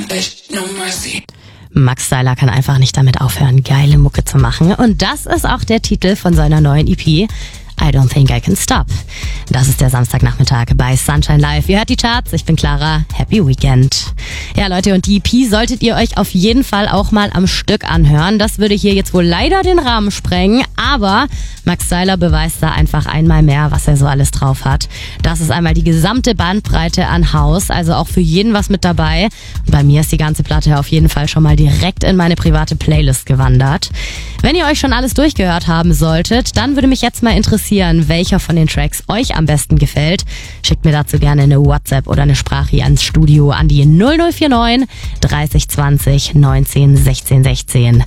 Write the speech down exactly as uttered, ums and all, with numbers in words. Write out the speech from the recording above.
Max Styler kann einfach nicht damit aufhören, geile Mucke zu machen. Und das ist auch der Titel von seiner neuen E P, I Don't Think I Can Stop. Das ist der Samstagnachmittag bei Sunshine Live. Ihr hört die Charts, ich bin Clara. Happy Weekend. Ja, Leute, und die E P solltet ihr euch auf jeden Fall auch mal am Stück anhören. Das würde hier jetzt wohl leider den Rahmen sprengen, aber Max Styler beweist da einfach einmal mehr, was er so alles drauf hat. Das ist einmal die gesamte Bandbreite an House, also auch für jeden was mit dabei. Und bei mir ist die ganze Platte auf jeden Fall schon mal direkt in meine private Playlist gewandert. Wenn ihr euch schon alles durchgehört haben solltet, dann würde mich jetzt mal interessieren, welcher von den Tracks euch am besten gefällt. Schickt mir dazu gerne eine WhatsApp oder eine Sprache ans Studio an die null null vier neun dreißig zwanzig neunzehn sechzehn sechzehn.